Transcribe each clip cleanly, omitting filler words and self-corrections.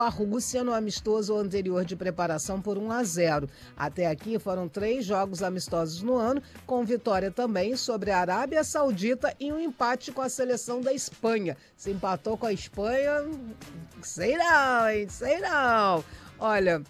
a Rússia no amistoso anterior de preparação por 1-0. Até aqui foram 3 jogos amistosos no ano, com vitória também sobre a Arábia Saudita e um empate com a seleção da Espanha. Se empatou com a Espanha, sei não, hein? Sei não. Olha,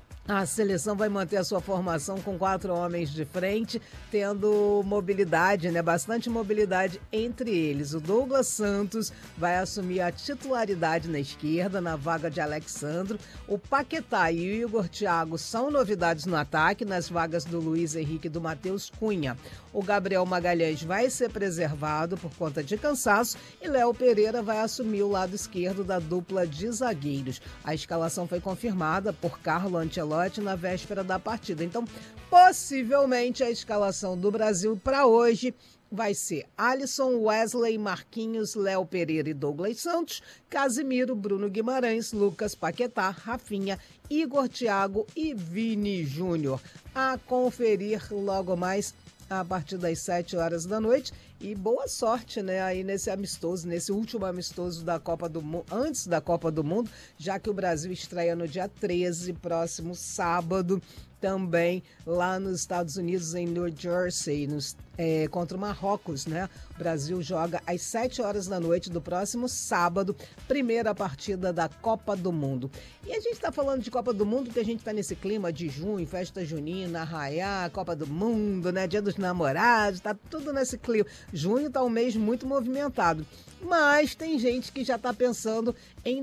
a seleção vai manter a sua formação com 4 homens de frente, tendo mobilidade, bastante mobilidade entre eles. O Douglas Santos vai assumir a titularidade na esquerda, na vaga de Alexandro. O Paquetá e o Igor Thiago são novidades no ataque, nas vagas do Luiz Henrique e do Matheus Cunha. O Gabriel Magalhães vai ser preservado por conta de cansaço e Léo Pereira vai assumir o lado esquerdo da dupla de zagueiros. A escalação foi confirmada por Carlo Ancelotti na véspera da partida. Então, possivelmente a escalação do Brasil para hoje vai ser Alisson, Wesley, Marquinhos, Léo Pereira e Douglas Santos, Casimiro, Bruno Guimarães, Lucas Paquetá, Rafinha, Igor Thiago e Vini Júnior. A conferir logo mais a partir das 7 horas da noite. E boa sorte, aí nesse amistoso, nesse último amistoso da Copa do Mundo, antes da Copa do Mundo, já que o Brasil estreia no dia 13, próximo sábado, também lá nos Estados Unidos, em New Jersey, contra o Marrocos, O Brasil joga às 7 horas da noite do próximo sábado, primeira partida da Copa do Mundo. E a gente está falando de Copa do Mundo porque a gente está nesse clima de junho, festa junina, arraiá, Copa do Mundo, Dia dos Namorados, tá tudo nesse clima. Junho está um mês muito movimentado, mas tem gente que já está pensando em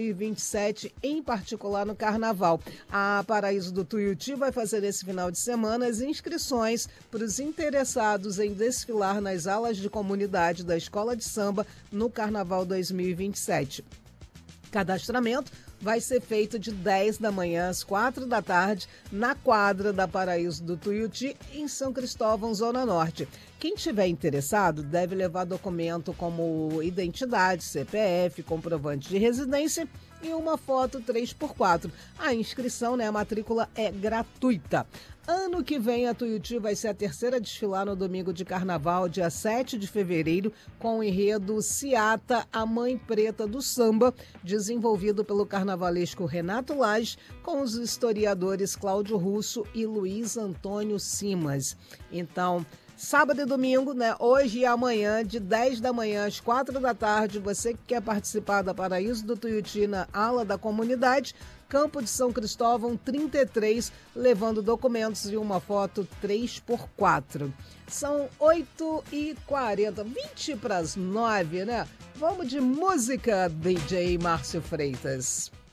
2027, em particular no Carnaval. A Paraíso do Tuiuti vai fazer esse final de semana as inscrições para os interessados em desfilar nas alas de comunidade da Escola de Samba no Carnaval 2027. Cadastramento vai ser feito de 10 da manhã às 4 da tarde na quadra da Paraíso do Tuiuti, em São Cristóvão, Zona Norte. Quem tiver interessado deve levar documento como identidade, CPF, comprovante de residência e uma foto 3x4. A inscrição, a matrícula é gratuita. Ano que vem, a Tuiuti vai ser a terceira a desfilar no domingo de carnaval, dia 7 de fevereiro, com o enredo Ciata, a Mãe Preta do Samba, desenvolvido pelo carnavalesco Renato Lage, com os historiadores Cláudio Russo e Luiz Antônio Simas. Então, sábado e domingo, hoje e amanhã, de 10 da manhã às 4 da tarde, você que quer participar da Paraíso do Tuiuti na ala da comunidade, Campo de São Cristóvão 33, levando documentos e uma foto 3x4. São 8h40, 20 para as 9, Vamos de música, DJ Márcio Freitas.